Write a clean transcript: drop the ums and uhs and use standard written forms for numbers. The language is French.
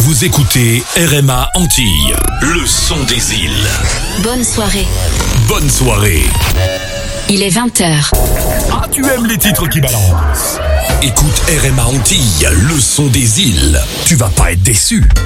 Vous écoutez RMA Antilles, le son des îles. Bonne soirée. Bonne soirée. Il est 20h. Ah, tu aimes les titres qui balancent. Écoute RMA Antilles, le son des îles. Tu vas pas être déçu.